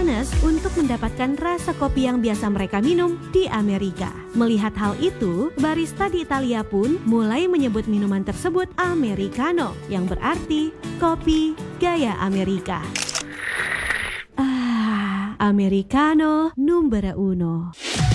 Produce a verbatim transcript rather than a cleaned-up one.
panas untuk mendapatkan rasa kopi yang biasa mereka minum di Amerika. Melihat hal itu, barista di Italia pun mulai menyebut minuman tersebut Americano, yang berarti kopi gaya Amerika. Ah, Americano numero uno.